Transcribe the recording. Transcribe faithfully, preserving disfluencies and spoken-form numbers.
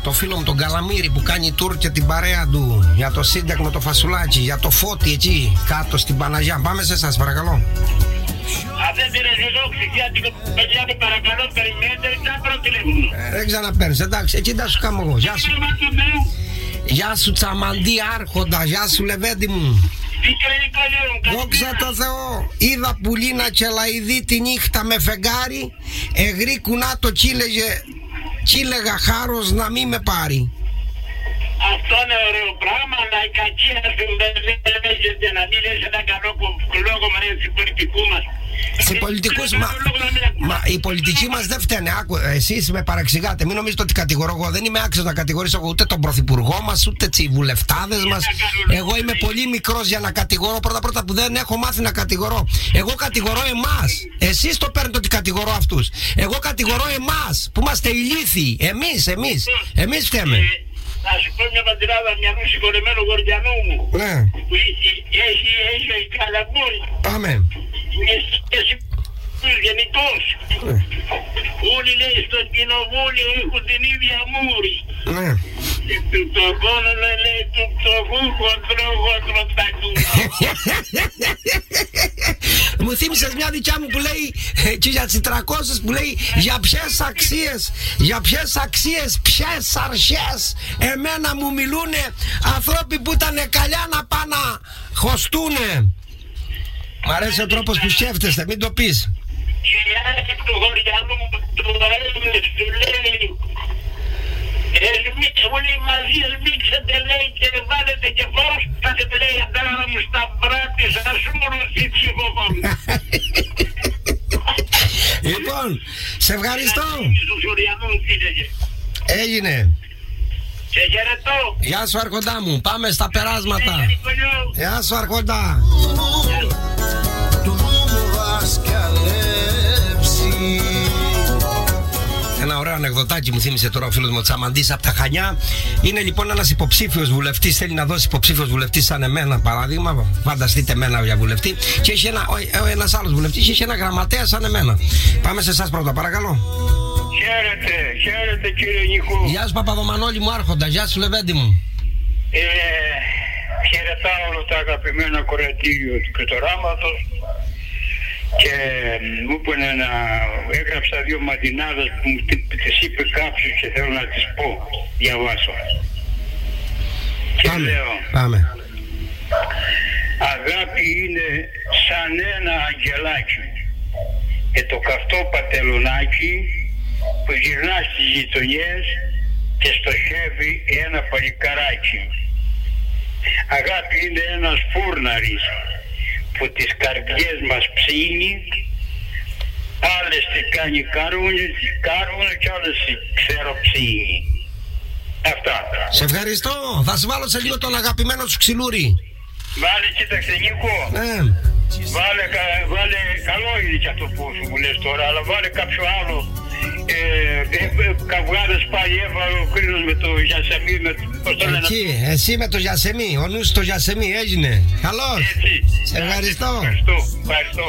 το φίλο μου τον Καλαμύρη που κάνει tour και την παρέα του, για το Σύνταγμα το Φασουλάκι, για το Φώτη εκεί κάτω στην Παναγιά. Πάμε σε εσάς, παρακαλώ. Αν δεν πήρες εδώ ξυφιά την παιδιά του, παρακαλώ, περιμένετε, δεν πάρω τηλέφωνο. Δεν ξαναπαίρνεις, εντάξει, εκεί θα σου κάνω εγώ. Γεια σου. Γεια σου Τσαμαντή Άρχοντα, γεια σου Λεβέντη μου. Δόξα τω Θεώ, είδα πουλίνα και λαϊδί τη νύχτα με φεγγάρι, εγρή κουνά το κύλεγε, κύλεγα χάρος να μη με πάρει. Αυτό είναι ωραίο πράγμα, αλλά η κακία σου δεν λέγεται να μην λες ένα καλό λόγο με τους πολιτικούς μας. Σε πολιτικούς, μα, μα οι πολιτικοί μας δεν φταίνε. Άκου, εσείς με παραξηγάτε. Μην νομίζετε ότι κατηγορώ εγώ. Δεν είμαι άξιος να κατηγορήσω εγώ ούτε τον πρωθυπουργό μας, ούτε τις βουλευτάδες μας. Εγώ είμαι πολύ μικρός για να κατηγορώ. Πρώτα-πρώτα που δεν έχω μάθει να κατηγορώ. Εγώ κατηγορώ εμάς. Εσείς το παίρνετε ότι κατηγορώ αυτούς. Εγώ κατηγορώ εμάς που είμαστε ηλίθιοι. Εμείς, εμείς. Εμείς φταίμε. Να σου πω μια παντηράδα μυαλού συγχωρεμένου γοργιανού μου. Ναι. Που έχει, έχει, έχει η καλαμπούρη. Πάμε. Εσύ τους γενικός. Ναι. Όλοι λέει στο κοινοβούλιο έχουν την ίδια μούρη. Ναι. Του το κόνονα λέει του πτωχού χοντρό χοντρό τακού. Μου θύμισες μια δικιά μου που λέει και για τις τριακόσιες που λέει για ποιες αξίες, για ποιες αξίες, ποιες αρχές εμένα μου μιλούνε ανθρώποι που ήταν καλιά να πάνε να χωστούνε. Μ' αρέσει ο τρόπος που σκέφτεστε, μην το πεις. Και του χωριανού μου του αρέσουν του λέει όλοι μαζί σμίξετε λέει και βάλετε και φως, κάθετε λέει αντάρα μου στα μπράτη σας μόνος η ψυχοφόνη. Λοιπόν, σε ευχαριστώ. Έγινε. Σε χαιρετώ. Γεια σου Αρχοντά μου, πάμε στα περάσματα. Γεια σου Αρχοντά. Ένα ωραίο ανεκδοτάκι μου θύμισε τώρα ο φίλος μου ο Τσαμαντής από τα Χανιά. Είναι λοιπόν ένας υποψήφιος βουλευτής, θέλει να δώσει υποψήφιος βουλευτής σαν εμένα παράδειγμα. Φανταστείτε εμένα για βουλευτή. Και έχει ένα, ο, ένας άλλος βουλευτής, έχει ένα γραμματέα σαν εμένα. Πάμε σε εσάς πρώτα, παρακαλώ. Χαίρετε, χαίρετε κύριε Νικό. Γεια σου Παπαδομανόλη μου Άρχοντα, γεια σου Λεβέντη μου. Ε, χαιρετάω όλα τα αγαπημένα κορετήριο του Κρητοράματος. Και μου είπανε να έγραψα δύο μαντινάδες που μου τις είπε κάποιος και θέλω να τις πω, διαβάσω. Και πάμε, λέω, πάμε. αγάπη είναι σαν ένα αγγελάκι και το καυτό πατελονάκι που γυρνά στις γειτονιές και στοχεύει ένα παλικαράκι. Αγάπη είναι ένας φούρναρης που τις καρδιές μας ψήνει, άλλες τι κάνει κάρουνε, κάρουνε και άλλες ξέρω ψήνει. Αυτά. Σε ευχαριστώ. Θα σου βάλω σε λίγο τον αγαπημένο σου ξυλούρι. Βάλε, κοίταξε Νίκο. Ναι. Βάλε, βάλε, καλό είναι και αυτό που σου μου λες τώρα, αλλά βάλε κάποιο άλλο. Ε, ε, καυγάδες πάλι έβαλε ο κρίνος με το Γιασεμί, με πώς το λένε. Εκεί, εσύ με το Γιασεμί, ο νους στο Γιασεμί έγινε. Καλώς. Έτσι. Σε ευχαριστώ. Ευχαριστώ. Ευχαριστώ.